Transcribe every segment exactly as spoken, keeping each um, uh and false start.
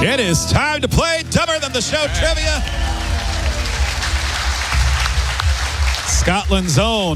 It is time to play Dumber Than the Show trivia. Scotland's own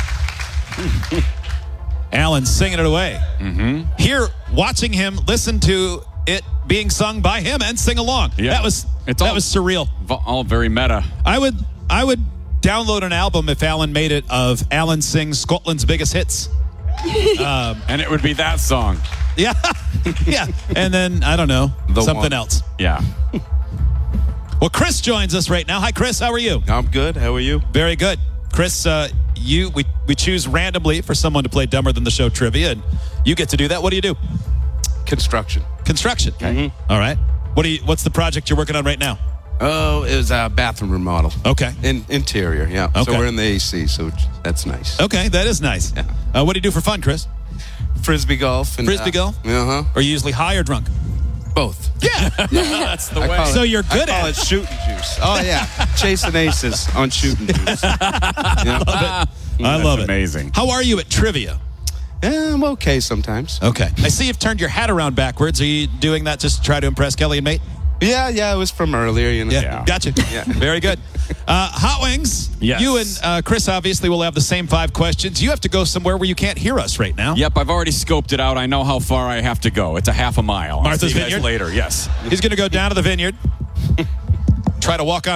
Alan singing it away. Mm-hmm. Here, watching him listen to it being sung by him and sing along. Yeah. That was It's that all- was surreal. All very meta. I would I would download an album if Alan made it of Alan sings Scotland's biggest hits. Um, and it would be that song. Yeah, yeah, and then I don't know The something one. else. Yeah. Well, Chris joins us right now. Hi, Chris. How are you? I'm good. How are you? Very good, Chris. Uh, you we we choose randomly for someone to play Dumber Than the Show trivia, and you get to do that. What do you do? Construction. Construction. Okay. All right. What do you? What's the project you're working on right now? Oh, it was a bathroom remodel. Okay. In interior, yeah. Okay. So we're in the A C, so that's nice. Okay, that is nice. Yeah. Uh, what do you do for fun, Chris? Frisbee golf. And, Frisbee uh, golf? Uh-huh. Are you usually high or drunk? Both. Yeah. That's the I way. call it- So you're good I call at it shooting juice. Oh, yeah. Chasing aces on shooting juice. Yeah. I love it. Amazing. How are you at trivia? Yeah, I'm okay sometimes. Okay. I see you've turned your hat around backwards. Are you doing that just to try to impress Kelly and Mate? Yeah, yeah, it was from earlier, you know. Yeah. Yeah. Gotcha. Yeah. Very good. Uh, Hot Wings. Yes. You and uh, Chris obviously will have the same five questions. You have to go somewhere where you can't hear us right now. Yep, I've already scoped it out. I know how far I have to go. It's a half a mile. I'll Martha's see you guys Vineyard? later. Yes. He's going to go down to the vineyard, try to walk on